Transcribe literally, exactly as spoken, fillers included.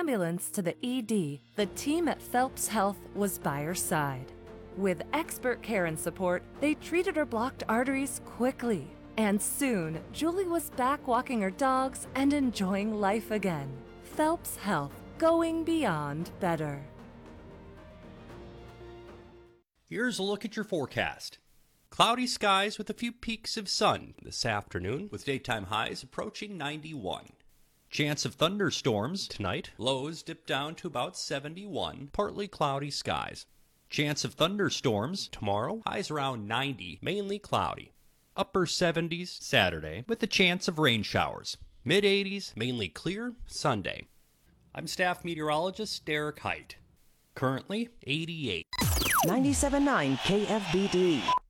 ambulance to the E D, the team at Phelps Health was by her side. With expert care and support, they treated her blocked arteries quickly. And soon, Julie was back walking her dogs and enjoying life again. Phelps Health, going beyond better. Here's a look at your forecast. Cloudy skies with a few peaks of sun this afternoon, with daytime highs approaching ninety-one. Chance of thunderstorms tonight. Lows dip down to about seventy-one. Partly cloudy skies. Chance of thunderstorms tomorrow. Highs around ninety, mainly cloudy. Upper seventies Saturday, with a chance of rain showers. Mid eighties, mainly clear Sunday. I'm staff meteorologist Derek Height. Currently eighty-eight. ninety-seven point nine K F B D.